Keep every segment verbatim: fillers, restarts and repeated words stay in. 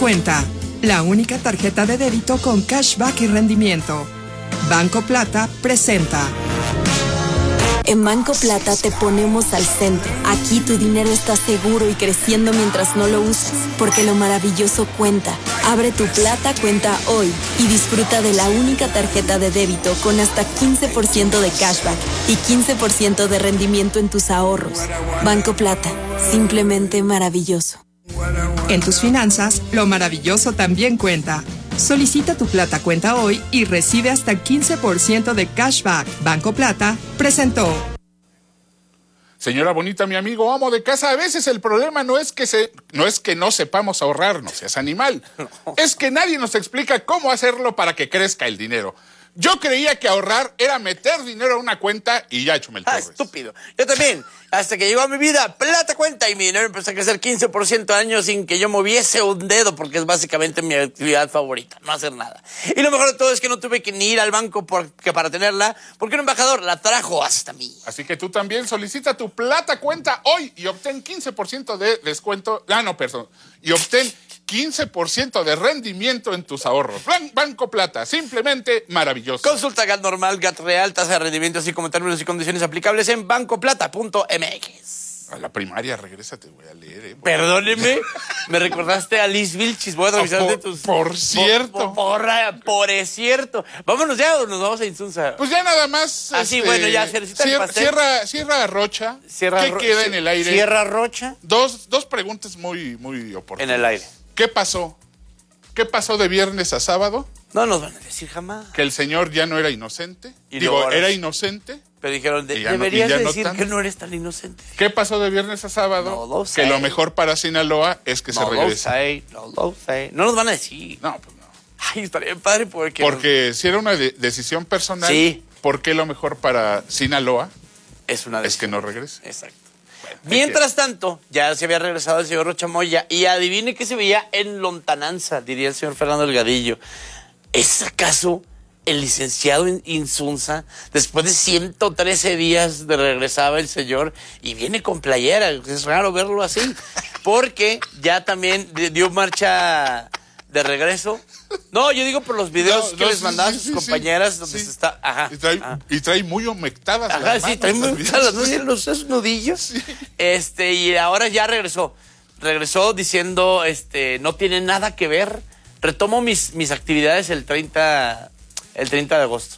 Cuenta, la única tarjeta de débito con cashback y rendimiento. Banco Plata presenta. En Banco Plata te ponemos al centro. Aquí tu dinero está seguro y creciendo mientras no lo usas, porque lo maravilloso cuenta. Abre tu Plata cuenta hoy y disfruta de la única tarjeta de débito con hasta quince por ciento de cashback y quince por ciento de rendimiento en tus ahorros. Banco Plata, simplemente maravilloso. En tus finanzas, lo maravilloso también cuenta. Solicita tu Plata Cuenta hoy y recibe hasta quince por ciento de cashback. Banco Plata presentó. Señora bonita, mi amigo amo de casa, a veces el problema no es que se, no es que no sepamos ahorrar, no seas animal. No. Es que nadie nos explica cómo hacerlo para que crezca el dinero. Yo creía que ahorrar era meter dinero a una cuenta y ya, Chumel Torres. Ah, estúpido. Yo también. Hasta que llegó a mi vida Plata Cuenta y mi dinero empezó a crecer quince por ciento al año sin que yo moviese un dedo, porque es básicamente mi actividad favorita, no hacer nada. Y lo mejor de todo es que no tuve que ni ir al banco porque para tenerla, porque un embajador la trajo hasta mí. Así que tú también solicita tu Plata Cuenta hoy y obtén quince por ciento de descuento. Ah, no, perdón. Y obtén quince por ciento de rendimiento en tus ahorros. Banco Plata, simplemente maravilloso. Consulta G A T normal, G A T real, tasa de rendimiento, así como términos y condiciones aplicables en banco plata punto m x. A la primaria, regrésate, voy a leer, ¿eh? Perdóneme, me recordaste a Liz Vilchis. Voy a revisar de tus... Por cierto. Por, por, por es cierto. Vámonos ya o nos vamos a Insunza. Pues ya nada más. Así, este, bueno, ya se necesita el pastel. Cierra, cierra Rocha. Cierra ¿Qué Ro queda en el aire? Cierra Rocha. Dos, dos preguntas muy, muy oportunas. En el aire. ¿Qué pasó? ¿Qué pasó de viernes a sábado? No nos van a decir jamás. Que el señor ya no era inocente. Y Digo, ahora... era inocente. Pero dijeron, de, ya deberías no, decir no que no eres tan inocente. ¿Qué pasó de viernes a sábado? No lo sé. Que lo mejor para Sinaloa es que no se regrese. Lo sé, no lo sé. No nos van a decir. No, pues no. Ay, estaría bien padre porque... Porque nos... si era una de decisión personal, sí. ¿Por qué lo mejor para Sinaloa es, una es que no regrese? Exacto. Bueno, mientras que... tanto, ya se había regresado el señor Rocha Moya y adivine qué se veía en lontananza, diría el señor Fernando Delgadillo. ¿Es acaso el licenciado Insunza? Después de ciento trece días de regresaba el señor y viene con playera. Es raro verlo así, porque ya también dio marcha de regreso. No, yo digo por los videos no, que no, les sí, mandaban sí, sus sí, compañeras sí, donde sí. se está... Ajá, y, trae, ajá. y trae muy humectadas ajá, las sí, manos. trae muy humectadas las manos, los esos nudillos. Sí. Este, y ahora ya regresó. Regresó diciendo, este, no tiene nada que ver. Retomo mis, mis actividades el treinta, el treinta de agosto.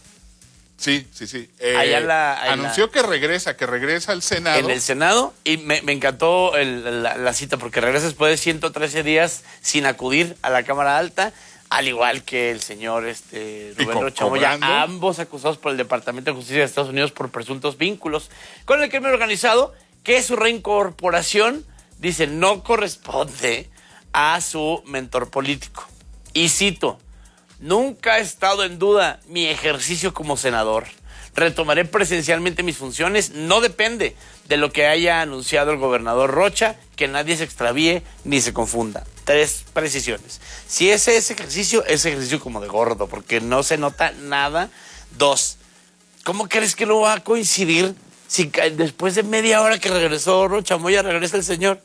Sí, sí, sí. Eh, Allá la, anunció la, que regresa, que regresa al Senado. En el Senado, y me, me encantó el, la, la cita, porque regresa después de ciento trece días sin acudir a la Cámara Alta, al igual que el señor este, Rubén Rocha Moya, ambos acusados por el Departamento de Justicia de Estados Unidos por presuntos vínculos con el crimen organizado, que su reincorporación, dice, no corresponde a su mentor político. Y cito, nunca ha estado en duda mi ejercicio como senador. Retomaré presencialmente mis funciones. No depende de lo que haya anunciado el gobernador Rocha, que nadie se extravíe ni se confunda. Tres precisiones. Si ese es ejercicio, es ejercicio como de gordo, porque no se nota nada. Dos, ¿cómo crees que no va a coincidir si después de media hora que regresó Rocha Moya regresa el señor?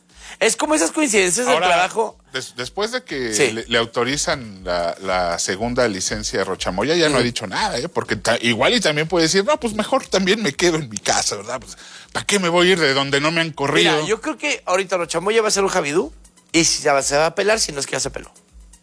Es como esas coincidencias del trabajo. Des, después de que sí. le, le autorizan la, la segunda licencia de Rocha Moya, ya mm. no ha dicho nada, ¿eh? Porque ta, igual y también puede decir, no, pues mejor también me quedo en mi casa, ¿verdad? Pues, ¿para qué me voy a ir de donde no me han corrido? Mira, yo creo que ahorita Rocha Moya va a ser un Javidú y se va, se va a pelar si no es que ya se peló.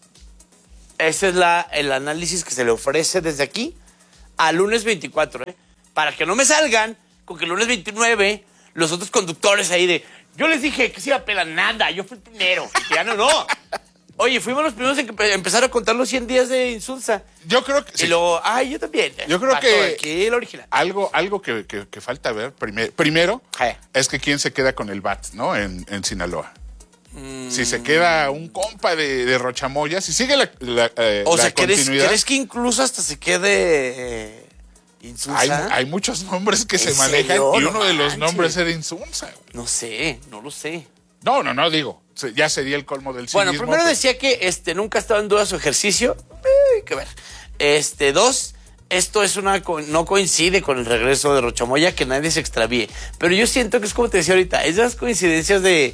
Ese es la, el análisis que se le ofrece desde aquí al lunes veinticuatro, ¿eh? Para que no me salgan con que el lunes veintinueve los otros conductores ahí de... Yo les dije que se iba a pelar nada, yo fui el primero. Y ya no, no. Oye, fuimos los primeros en que empezaron a contar los cien días de Insunza. Yo creo que... Y sí. luego, ay, yo también. Yo creo que... Aquí el original. Algo, algo que, que, que falta ver primer, primero eh. es que quién se queda con el B A T, ¿no? En, en Sinaloa. Mm. Si se queda un compa de, de Rocha Moya, si sigue la, la, eh, o la sea, continuidad... ¿crees, ¿crees que incluso hasta se quede... Eh... Hay, hay muchos nombres que se manejan y uno no de los nombres era Insunza. No sé, no lo sé. No, no, no, digo, ya sería el colmo del cinismo. Bueno, primero pero... decía que este, nunca estaba en duda su ejercicio. Eh, hay que ver. Este, dos, esto es una no coincide con el regreso de Rocha Moya, que nadie se extravíe. Pero yo siento que es como te decía ahorita, esas coincidencias de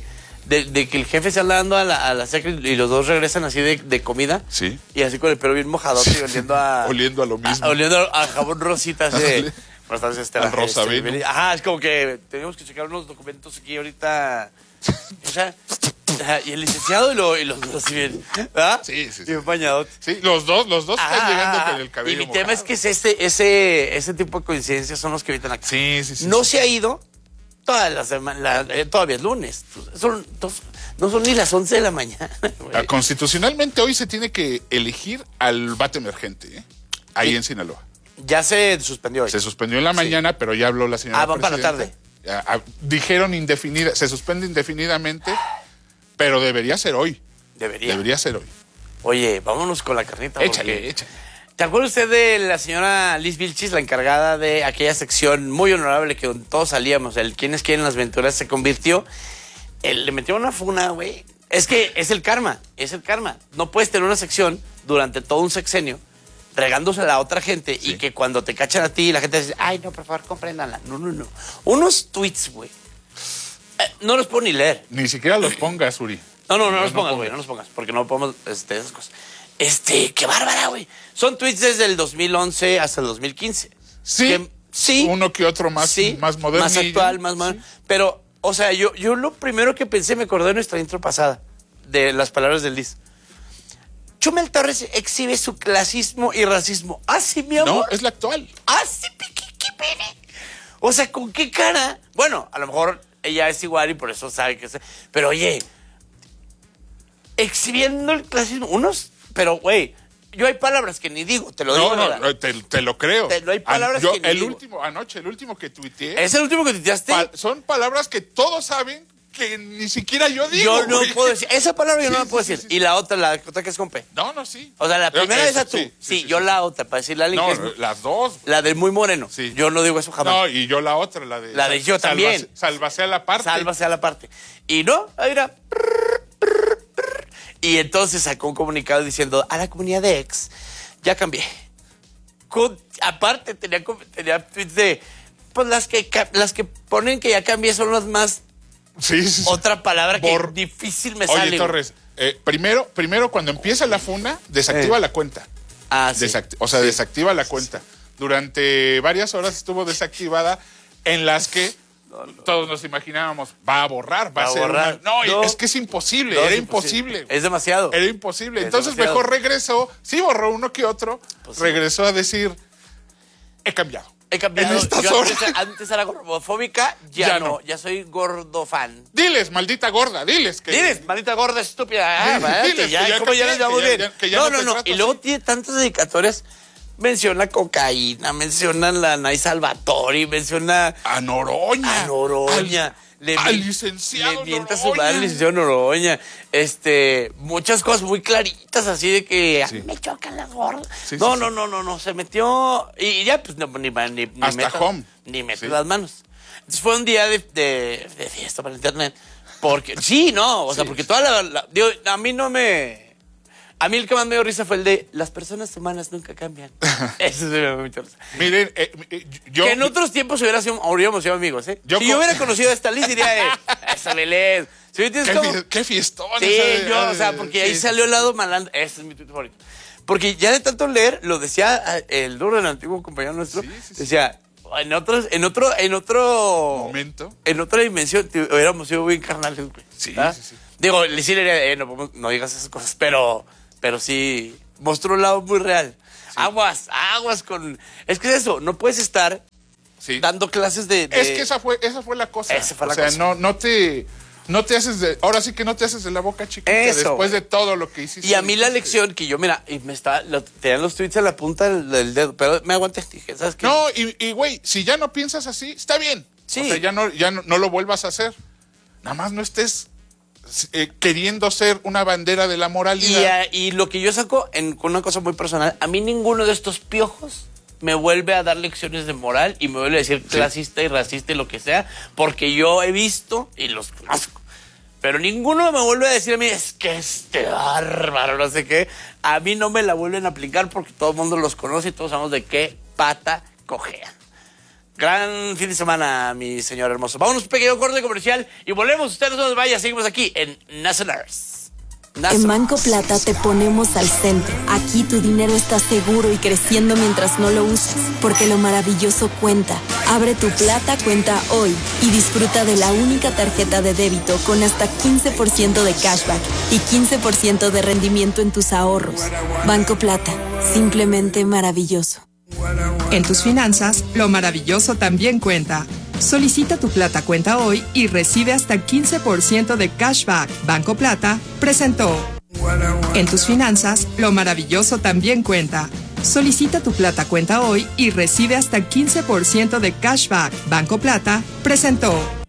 De, de que el jefe se anda dando a la, a la secre y los dos regresan así de, de comida. Sí. Y así con el pelo bien mojado, sí, oliendo a... oliendo a lo mismo. A, oliendo a, a jabón rosita, así de... Buenas tardes, Al rosa este, vino. Ajá, es como que tenemos que checar unos documentos aquí ahorita. O sea, y el licenciado y, lo, y los dos así bien. ¿Verdad? Sí, sí, sí. Bien bañados. Sí, los dos, los dos Ajá, están llegando con el cabello Y mi mojado. tema es que es ese, ese, ese tipo de coincidencias son los que evitan aquí. Sí, sí, sí. No sí. se ha ido toda la semana, la, eh, todavía es lunes. Son, dos, no son ni las once de la mañana. Ah, constitucionalmente hoy se tiene que elegir al bate emergente, ¿eh? Ahí Sí. en Sinaloa. Ya se suspendió hoy. Se suspendió en la mañana, sí. Pero ya habló la señora Ah, va para la presidenta. tarde. Ah, dijeron indefinida, se suspende indefinidamente, pero debería ser hoy. Debería. Debería ser hoy. Oye, vámonos con la carnita. Échale, porque... échale. ¿Te acuerdas usted de la señora Liz Vilchis, la encargada de aquella sección muy honorable que donde todos salíamos, el ¿Quiénes quieren las aventuras? Se convirtió, el, le metió una funa, güey. Es que es el karma, es el karma. No puedes tener una sección durante todo un sexenio regándose a la otra gente sí. Y que cuando te cachan a ti la gente dice, ay, no, por favor, compréndanla. No, no, no. Unos tweets, güey. Eh, no los puedo ni leer. Ni siquiera los pongas, Uri. No, no, no, no los pongas, güey, no los pongas, porque no podemos, este, esas cosas. Este, qué bárbara, güey. Son tweets desde el dos mil once hasta el dos mil quince. Sí. Que, sí. Uno que otro más, sí, más moderno. Más actual, más moderno. Sí. Pero, o sea, yo, yo lo primero que pensé, me acordé de nuestra intro pasada, de las palabras del Liz. Chumel Torres exhibe su clasismo y racismo. ¿Ah, sí, mi amor? No, es la actual. ¿Ah, sí, piquiquipere? O sea, ¿con qué cara? Bueno, a lo mejor ella es igual y por eso sabe que es... Pero, oye, exhibiendo el clasismo, unos... Pero, güey, yo hay palabras que ni digo, te lo digo. No, no, te, te lo creo. Te, no hay palabras An, yo, que ni el digo. último, anoche, el último que tuiteé. ¿Es el último que tuiteaste? Pa, son palabras que todos saben que ni siquiera yo digo. Yo no güey. puedo decir. Esa palabra yo sí, no la puedo sí, decir. Sí, sí. Y la otra, la otra que es con P. No, no, sí. O sea, la primera Eso, es a tú. Sí, sí, sí, sí yo sí. la otra, para decirle a alguien no, que es... las dos. La del muy moreno. Sí. Yo no digo eso jamás. No, y yo la otra, la de... La de yo también. Sálvase a la parte. Sálvase a la parte. Y no, ahí era... Y entonces sacó un comunicado diciendo, a la comunidad de ex, ya cambié. Con, aparte, tenía, tenía tweets de, pues las que, las que ponen que ya cambié son las más... Sí, sí, sí. Otra palabra que Por... difícil me Oye, sale. Oye, Torres, eh, primero, primero cuando empieza la funa, desactiva eh. la cuenta. Ah, sí. Desacti o sea, sí. desactiva la cuenta. Sí, sí. Durante varias horas estuvo desactivada en las que... No, no. Todos nos imaginábamos, va a borrar, va, va a ser borrar. Una... No, no, es que es imposible, no, era es imposible. imposible. Es demasiado. Era imposible. Es Entonces demasiado. Mejor regresó, sí borró uno que otro, pues regresó sí. a decir, he cambiado. He cambiado. En estas Yo horas. Antes, antes era gordofóbica, ya, ya no, no, ya soy gordofan. Diles, maldita gorda, diles. Que... Diles, maldita gorda estúpida. Ah, diles, ya, ya, ¿cómo ya nos vamos bien? Ya, ya no, no, no. Y luego así. Tiene tantas dedicatorias. Menciona cocaína, menciona la Nay Salvatori, menciona... A Noroña. A Noroña. Al, le, al licenciado Le mienta su madre al licenciado Noroña. Este, muchas cosas muy claritas así de que sí. me chocan las gordas. Sí, no, sí, no, sí. no, no, no, se metió... Y ya, pues, no, ni, ni, ni Hasta meta, home. Ni mete sí. las manos. Entonces fue un día de, de, de fiesta para el internet. Porque, sí, no, o sea, sí. porque toda la, la... Digo, a mí no me... A mí el que más me dio risa fue el de las personas humanas nunca cambian. Eso se me dio mucho risa. Miren, eh, yo... Que en otros tiempos hubiera sido, hubiéramos sido amigos, ¿eh? Yo si yo hubiera conocido a esta Liz, diría, eh, esa Belén. ¿Sí, ¿Qué, como? Fie, ¿Qué fiestón? Sí, ese, yo, o sea, porque sí, ahí salió el lado malandro. Ese es mi tweet favorito. Porque ya de tanto leer, lo decía el duro, el antiguo compañero nuestro, sí, sí, decía... En otros, en otro, en otro momento, en otra dimensión, hubiéramos sido bien carnales, güey. Sí, ¿Ah? sí, sí. Digo, le sí le diría, eh, no, no digas esas cosas, pero, pero sí mostró un lado muy real. Sí. Aguas, aguas con. Es que es eso, no puedes estar sí. dando clases de, de. Es que esa fue, esa fue la cosa. Esa fue la o sea, cosa. no, no te. No te haces de. Ahora sí que no te haces de la boca chiquita eso, después de todo lo que hiciste. Y a mí la lección que yo, mira, y me está. Lo, tenían los tweets a la punta del, del dedo, pero me aguanté. Dije, ¿sabes qué? No, y, güey, si ya no piensas así, está bien. Sí. O sea, ya no, ya no, no lo vuelvas a hacer. Nada más no estés eh, queriendo ser una bandera de la moralidad. Y, y lo que yo saco en, con una cosa muy personal, a mí ninguno de estos piojos me vuelve a dar lecciones de moral y me vuelve a decir clasista sí. y racista y lo que sea, porque yo he visto y los conozco. Pero ninguno me vuelve a decir a mí, es que este bárbaro, no sé qué. A mí no me la vuelven a aplicar porque todo el mundo los conoce y todos sabemos de qué pata cojean. Gran fin de semana, mi señor hermoso. Vámonos un pequeño corte comercial y volvemos. Ustedes no nos vayan, seguimos aquí en Nacionals. En Banco Plata te ponemos al centro. Aquí tu dinero está seguro y creciendo mientras no lo usas, porque lo maravilloso cuenta. Abre tu Plata cuenta hoy y disfruta de la única tarjeta de débito con hasta quince por ciento de cashback y quince por ciento de rendimiento en tus ahorros. Banco Plata, simplemente maravilloso. En tus finanzas, lo maravilloso también cuenta. Solicita tu Plata cuenta hoy y recibe hasta quince por ciento de cashback. Banco Plata presentó. En tus finanzas, lo maravilloso también cuenta. Solicita tu Plata cuenta hoy y recibe hasta quince por ciento de cashback. Banco Plata presentó.